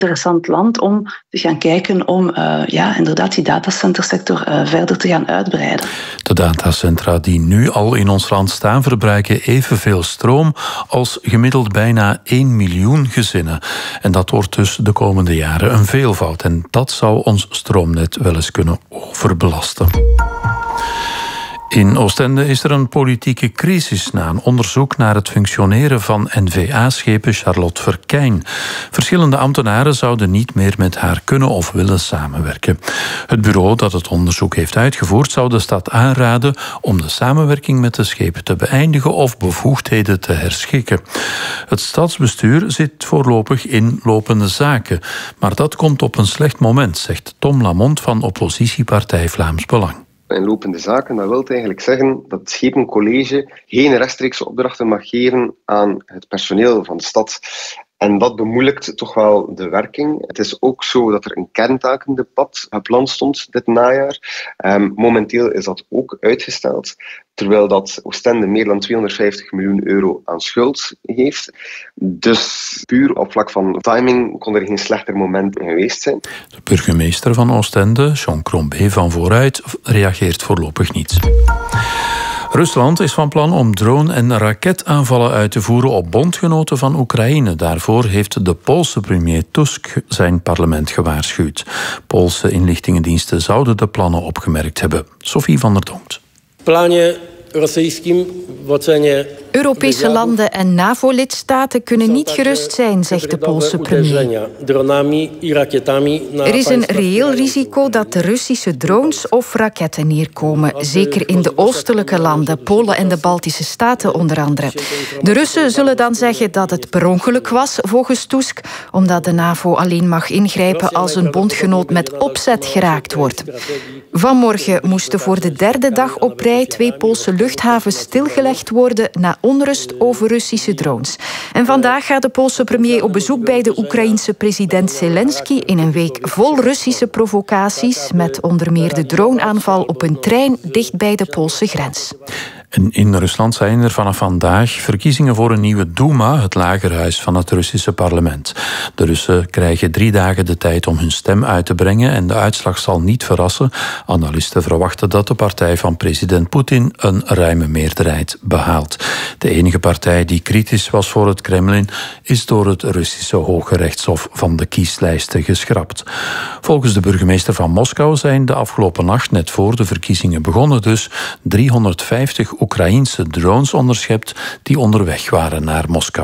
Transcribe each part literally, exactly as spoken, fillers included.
interessant land om te gaan kijken om uh, ja, inderdaad die datacentersector uh, verder te gaan uitbreiden. De datacentra die nu al in ons land staan verbruiken evenveel stroom als gemiddeld bijna één miljoen gezinnen. En dat wordt dus de komende jaren een veelvoud. En dat zou ons stroomnet wel eens kunnen overbelasten. In Oostende is er een politieke crisis na een onderzoek naar het functioneren van N V A-schepen Charlotte Verkijn. Verschillende ambtenaren zouden niet meer met haar kunnen of willen samenwerken. Het bureau dat het onderzoek heeft uitgevoerd zou de stad aanraden om de samenwerking met de schepen te beëindigen of bevoegdheden te herschikken. Het stadsbestuur zit voorlopig in lopende zaken, maar dat komt op een slecht moment, zegt Tom Lamont van oppositiepartij Vlaams Belang. In lopende zaken, dat wil eigenlijk zeggen dat het Schepencollege geen rechtstreekse opdrachten mag geven aan het personeel van de stad. En dat bemoeilijkt toch wel de werking. Het is ook zo dat er een kerntakendebat gepland stond dit najaar. Um, momenteel is dat ook uitgesteld, terwijl dat Oostende meer dan tweehonderdvijftig miljoen euro aan schuld heeft. Dus puur op vlak van timing kon er geen slechter moment in geweest zijn. De burgemeester van Oostende, Jean Crombé van Vooruit, reageert voorlopig niet. Rusland is van plan om drone- en raketaanvallen uit te voeren op bondgenoten van Oekraïne. Daarvoor heeft de Poolse premier Tusk zijn parlement gewaarschuwd. Poolse inlichtingendiensten zouden de plannen opgemerkt hebben. Sophie van der Donkt. Planie rosyjskim w ocenie Europese landen en NAVO-lidstaten kunnen niet gerust zijn, zegt de Poolse premier. Er is een reëel risico dat de Russische drones of raketten neerkomen, zeker in de oostelijke landen, Polen en de Baltische Staten onder andere. De Russen zullen dan zeggen dat het per ongeluk was, volgens Tusk, omdat de NAVO alleen mag ingrijpen als een bondgenoot met opzet geraakt wordt. Vanmorgen moesten voor de derde dag op rij twee Poolse luchthavens stilgelegd worden na onrust over Russische drones. En vandaag gaat de Poolse premier op bezoek bij de Oekraïense president Zelensky in een week vol Russische provocaties, met onder meer de droneaanval op een trein dicht bij de Poolse grens. En in Rusland zijn er vanaf vandaag verkiezingen voor een nieuwe Duma, het lagerhuis van het Russische parlement. De Russen krijgen drie dagen de tijd om hun stem uit te brengen en de uitslag zal niet verrassen. Analisten verwachten dat de partij van president Poetin een ruime meerderheid behaalt. De enige partij die kritisch was voor het Kremlin is door het Russische Hoge Rechtshof van de kieslijsten geschrapt. Volgens de burgemeester van Moskou zijn de afgelopen nacht, net voor de verkiezingen begonnen dus, driehonderdvijftig Oekraïense drones onderschept die onderweg waren naar Moskou.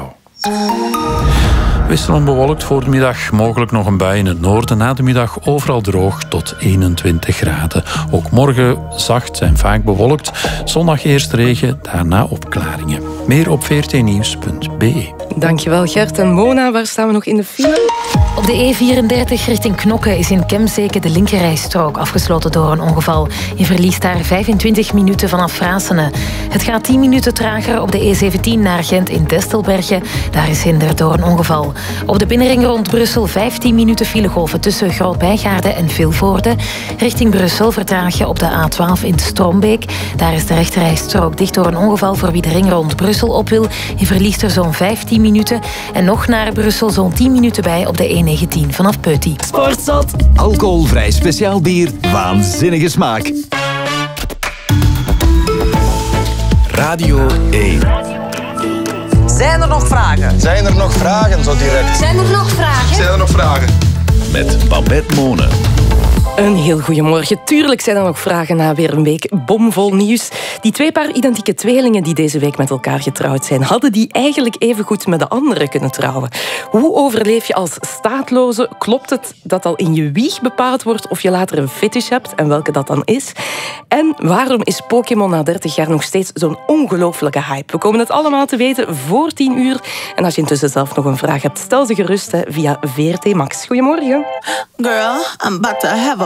Wisselend bewolkt voor de middag, mogelijk nog een bui in het noorden. Na de middag overal droog tot eenentwintig graden. Ook morgen zacht en vaak bewolkt. Zondag eerst regen, daarna opklaringen. Meer op v r t nieuws punt b e. Dankjewel Gert. En Mona, waar staan we nog in de file? Op de E vierendertig richting Knokke is in Kemzeke de linkerrijstrook afgesloten door een ongeval. Je verliest daar vijfentwintig minuten vanaf Frasene. Het gaat tien minuten trager op de E zeventien naar Gent in Destelbergen. Daar is hinder door een ongeval. Op de binnenring rond Brussel vijftien minuten filegolven tussen Groot-Bijgaarde en Vilvoorde. Richting Brussel vertraag je op de A twaalf in Strombeek. Daar is de rechterrijstrook dicht door een ongeval voor wie de ring rond Brussel op wil. Je verliest er zo'n vijftien minuten. En nog naar Brussel zo'n tien minuten bij op de E negentien vanaf Peuty. Sportzot. Alcoholvrij speciaal bier. Waanzinnige smaak. Radio één. Zijn er nog vragen? Zijn er nog vragen zo direct? Zijn er nog vragen? Zijn er nog vragen? Met Babette Monen. Een heel goedemorgen. Tuurlijk zijn er nog vragen na weer een week bomvol nieuws. Die twee paar identieke tweelingen die deze week met elkaar getrouwd zijn, hadden die eigenlijk even goed met de anderen kunnen trouwen? Hoe overleef je als staatloze? Klopt het dat al in je wieg bepaald wordt of je later een fetish hebt en welke dat dan is? En waarom is Pokémon na dertig jaar nog steeds zo'n ongelooflijke hype? We komen het allemaal te weten voor tien uur. En als je intussen zelf nog een vraag hebt, stel ze gerust hè, via V R T Max. Goedemorgen. Girl, I'm about to have a